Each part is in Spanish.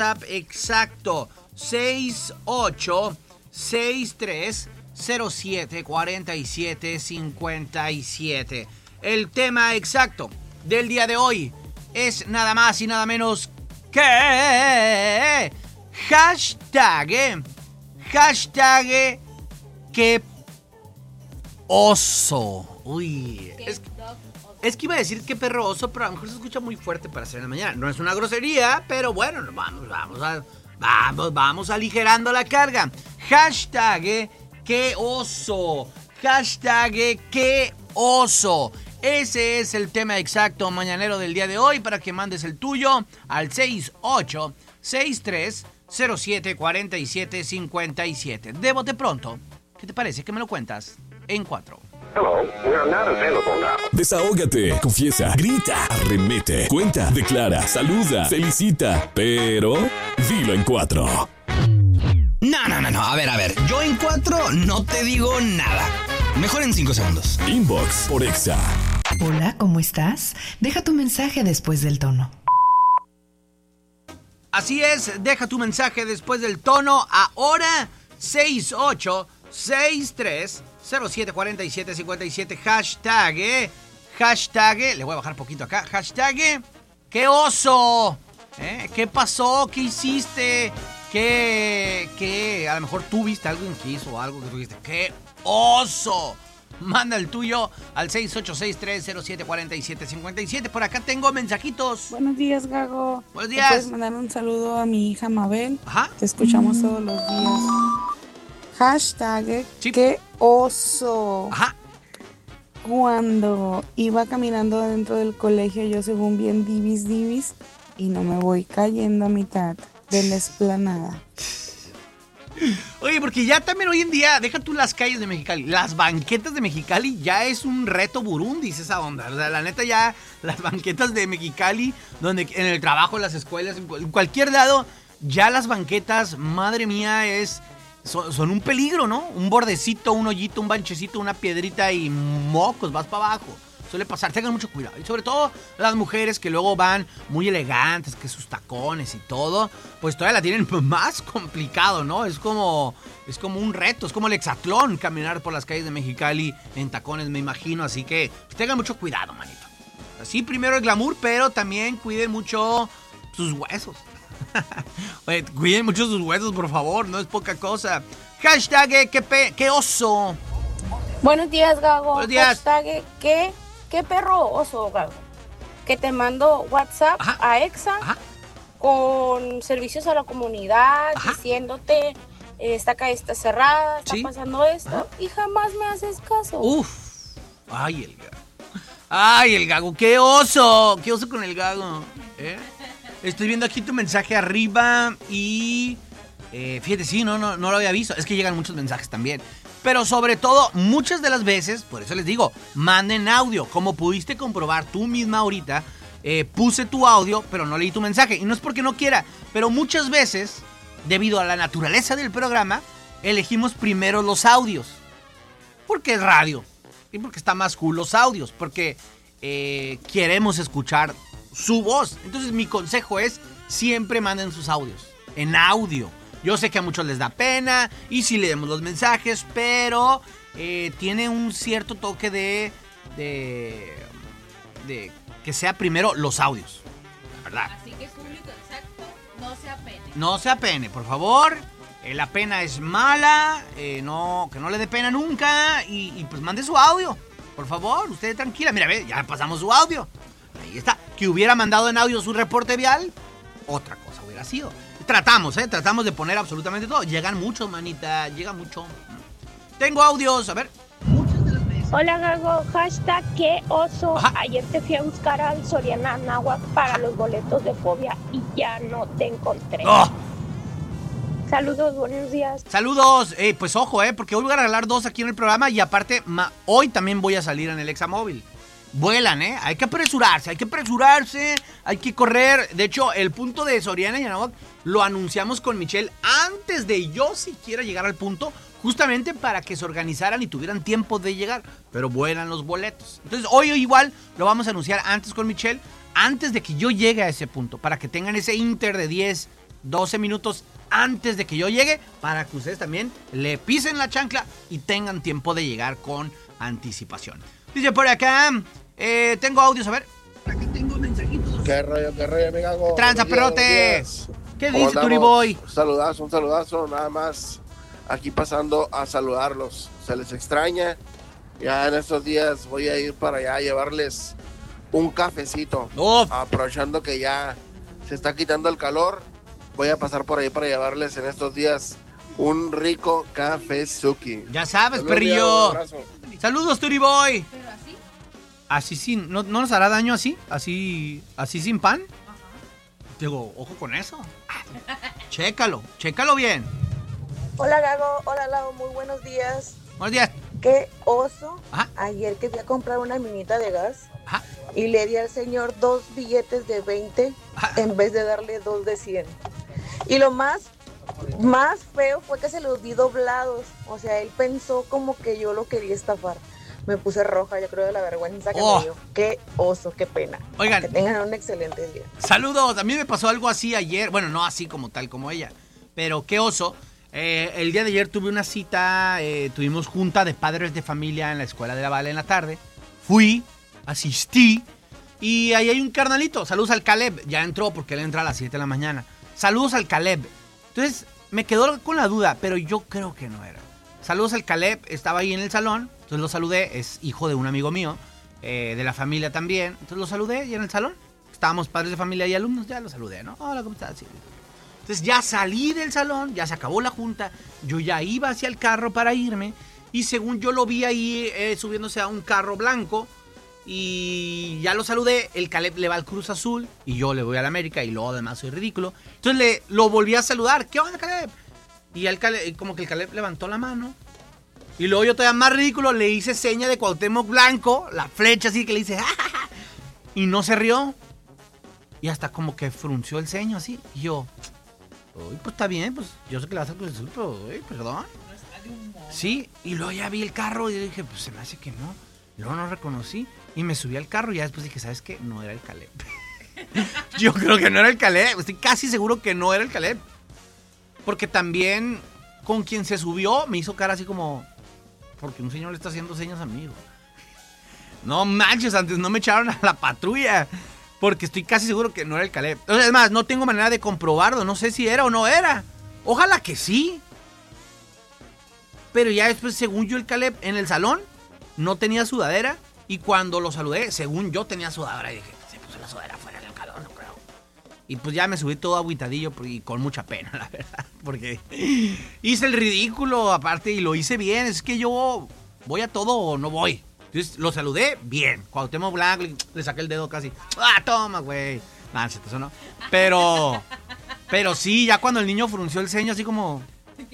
WhatsApp exacto 6863074757. El tema exacto del día de hoy es nada más y nada menos que hashtag que oso. Uy, es que iba a decir que perro oso, pero a lo mejor se escucha muy fuerte para hacer en la mañana. No es una grosería, pero bueno, vamos aligerando la carga. Hashtag que oso. Hashtag que oso. Ese es el tema exacto mañanero del día de hoy para que mandes el tuyo al 6863074757. De bote pronto. ¿Qué te parece? ¿Que me lo cuentas? En 4. Hello, we are not available now. Desahógate, confiesa, grita, arremete, cuenta, declara, saluda, felicita, pero dilo en 4. No. A ver. Yo en 4 no te digo nada. Mejor en 5 segundos. Inbox por Exa. Hola, ¿cómo estás? Deja tu mensaje después del tono. Así es, deja tu mensaje después del tono. Ahora 6863074757. Hashtag, le voy a bajar poquito acá. Hashtag, ¡qué oso! ¿Qué pasó? ¿Qué hiciste? ¿Qué? A lo mejor tú viste algo que hizo o algo que tú dijiste. ¡Qué oso! Manda el tuyo al 6863074757. Por acá tengo mensajitos. Buenos días, Gago. Buenos días. ¿Puedes mandar un saludo a mi hija Mabel? Ajá. Te escuchamos todos los días. Hashtag sí. ¡Qué oso! Ajá. Cuando iba caminando dentro del colegio, yo según bien divis, y no me voy cayendo a mitad de la explanada. Oye, porque ya también hoy en día, deja tú las calles de Mexicali, las banquetas de Mexicali ya es un reto burundis esa onda. O sea, la neta ya, las banquetas de Mexicali, donde en el trabajo, en las escuelas, en cualquier lado, ya las banquetas, madre mía, son un peligro, ¿no? Un bordecito, un hoyito, un banchecito, una piedrita y mocos, vas para abajo. Suele pasar, tengan mucho cuidado. Y sobre todo las mujeres que luego van muy elegantes, que sus tacones y todo, pues todavía la tienen más complicado, ¿no? Es como un reto, es como el hexatlón caminar por las calles de Mexicali en tacones, me imagino. Así que pues, tengan mucho cuidado, manito. Así primero el glamour, pero también cuiden mucho sus huesos. Oye, cuiden mucho sus huesos, por favor, no es poca cosa. Hashtag qué oso. Buenos días, Gago. Buenos días. Hashtag qué perro oso, Gago. Que te mando WhatsApp a Exa con servicios a la comunidad, diciéndote esta calle está cerrada, está pasando esto, y jamás me haces caso. Uf. Ay, el gago. ¡Qué oso! ¡Qué oso con el gago! Estoy viendo aquí tu mensaje arriba y... fíjate, sí, no lo había visto. Es que llegan muchos mensajes también. Pero sobre todo, muchas de las veces, por eso les digo, manden audio. Como pudiste comprobar tú misma ahorita, puse tu audio, pero no leí tu mensaje. Y no es porque no quiera, pero muchas veces, debido a la naturaleza del programa, elegimos primero los audios. Porque es radio. Y porque está más cool los audios. Porque queremos escuchar su voz. Entonces mi consejo es, siempre manden sus audios en audio. Yo sé que a muchos les da pena y sí leemos los mensajes, pero tiene un cierto toque de que sea primero los audios, la verdad. Así que público exacto, no se apene. No se apene, por favor. La pena es mala, que no le dé pena nunca y pues mande su audio, por favor, usted tranquila. Mira, ve, ya pasamos su audio. Ahí está. Que hubiera mandado en audio su reporte vial, otra cosa hubiera sido. Tratamos de poner absolutamente todo. Llegan muchos, manita, llega mucho. Tengo audios, a ver. Hola, Gago, hashtag qué oso. Ayer te fui a buscar al Soriana Anáhuac para los boletos de Fobia y ya no te encontré. Saludos, buenos días. Saludos, pues ojo, porque hoy voy a regalar 2 aquí en el programa y aparte, hoy también voy a salir en el Examóvil. Vuelan, hay que apresurarse, hay que correr. De hecho, el punto de Soriana y Anáhuac lo anunciamos con Michelle antes de yo siquiera llegar al punto, justamente para que se organizaran y tuvieran tiempo de llegar, pero vuelan los boletos. Entonces, hoy igual lo vamos a anunciar antes con Michelle, antes de que yo llegue a ese punto, para que tengan ese inter de 10, 12 minutos antes de que yo llegue para que ustedes también le pisen la chancla y tengan tiempo de llegar con anticipación. Dice por acá, tengo audios, a ver. Aquí tengo mensajitos. ¿Qué rollo, mi Gago? Tranza, perrote. ¿Qué dice Turiboy? Un saludazo, nada más. Aquí pasando a saludarlos. Se les extraña. Ya en estos días voy a ir para allá a llevarles un cafecito. Aprovechando que ya se está quitando el calor, voy a pasar por ahí para llevarles en estos días un rico cafezuki. Ya sabes, perrillo. Saludos, Turiboy. ¿Pero así? Así sin, ¿no nos hará daño así? ¿Así sin pan? Ajá. Digo, ojo con eso. Chécalo bien. Hola, Gago. Hola, Lau. Muy buenos días. Buenos días. Qué oso. Ajá. Ayer que fui a comprar una minita de gas. Ajá. Y le di al señor 2 billetes de 20 en vez de darle 2 de 100. Y lo más feo fue que se los di doblados. O sea, él pensó como que yo lo quería estafar. Me puse roja, yo creo, de la vergüenza que me dio. Qué oso, qué pena. Oigan. Que tengan un excelente día. Saludos. A mí me pasó algo así ayer. Bueno, no así como tal como ella. Pero qué oso. El día de ayer tuve una cita. Tuvimos junta de padres de familia en la escuela de la Valle en la tarde. Fui, asistí. Y ahí hay un carnalito. Saludos al Caleb. Ya entró porque él entra a las 7 de la mañana. Saludos al Caleb. Entonces me quedó con la duda, pero yo creo que no era. Saludos al Caleb. Estaba ahí en el salón. Entonces lo saludé. Es hijo de un amigo mío. De la familia también. Entonces lo saludé y en el salón. Estábamos padres de familia y alumnos. Ya lo saludé, ¿no? Hola, ¿cómo estás? Sí. Entonces ya salí del salón. Ya se acabó la junta. Yo ya iba hacia el carro para irme. Y según yo lo vi ahí subiéndose a un carro blanco. Y ya lo saludé. El Caleb le va al Cruz Azul. Y yo le voy al América. Y luego además soy ridículo. Entonces lo volví a saludar. ¿Qué onda, Caleb? Y como que el Caleb levantó la mano. Y luego yo todavía más ridículo le hice seña de Cuauhtémoc Blanco. La flecha así que le hice. ¡Ja! Y no se rió. Y hasta como que frunció el ceño así. Y yo, uy, pues está bien. Pues yo sé que le vas al Cruz Azul, pero perdón. Sí, y luego ya vi el carro y dije, pues se me hace que no. Y luego no reconocí. Y me subí al carro y ya después dije, ¿sabes qué? No era el Caleb. Yo creo que no era el Caleb. Estoy casi seguro que no era el Caleb. Porque también con quien se subió me hizo cara así como, porque un señor le está haciendo señas a mí. No manches, antes no me echaron a la patrulla. Porque estoy casi seguro que no era el Caleb. Es más, no tengo manera de comprobarlo. No sé si era o no era. Ojalá que sí. Pero ya después, según yo, el Caleb en el salón no tenía sudadera. Y cuando lo saludé, según yo tenía sudadera. Y dije, se puso la sudadera fuera del calor, no creo. Y pues ya me subí todo agüitadillo y con mucha pena, la verdad. Porque hice el ridículo aparte y lo hice bien. Es que yo voy a todo o no voy. Entonces lo saludé bien. Cuauhtémoc Blanco, le saqué el dedo casi. ¡Ah, toma, güey! Nah, se te sonó. Pero sí, ya cuando el niño frunció el ceño así como...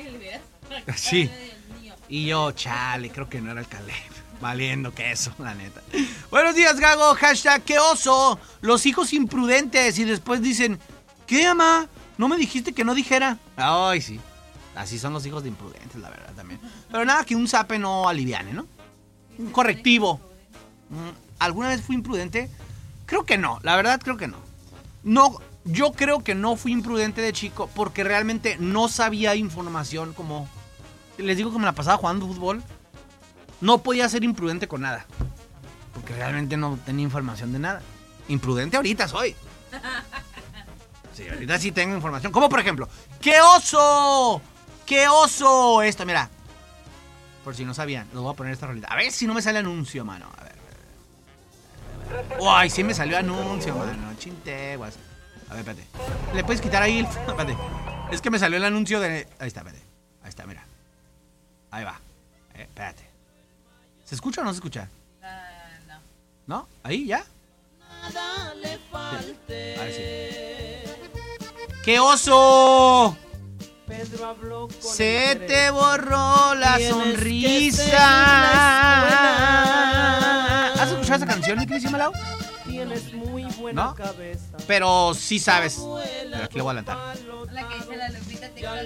Sí. Y yo, chale, creo que no era el Caleb. Valiendo queso, la neta. Buenos días, Gago. Hashtag, ¡qué oso! Los hijos imprudentes. Y después dicen, ¿qué, mamá? ¿No me dijiste que no dijera? Ay, sí. Así son los hijos de imprudentes, la verdad, también. Pero nada, que un zape no aliviane, ¿no? Un correctivo. ¿Alguna vez fui imprudente? Creo que no, la verdad creo que no. No, yo creo que no fui imprudente de chico porque realmente no sabía información como... Les digo que me la pasaba jugando fútbol. No podía ser imprudente con nada. Porque realmente no tenía información de nada. Imprudente ahorita soy. Sí, ahorita sí tengo información. Como por ejemplo, ¡qué oso! ¡Qué oso! Esto, mira. Por si no sabían, les voy a poner esta rolita. A ver si no me sale anuncio, mano. A ver. Uy, sí me salió anuncio, mano. Chinteguas. A ver, espérate. ¿Le puedes quitar ahí? Espérate. Es que me salió el anuncio de... Ahí está, espérate. Ahí está, mira. Ahí va. Espérate. ¿Se escucha o no se escucha? No. ¿No? ¿Ahí ya? Nada le falte. Sí. A ver si. ¡Qué oso! Pedro habló con se te borró la sonrisa. ¿Has escuchado esa canción, mi queridísima Lau? Tienes muy buena ¿no? cabeza. Pero sí sabes. Pero aquí le voy a adelantar. La que dice la Lupita te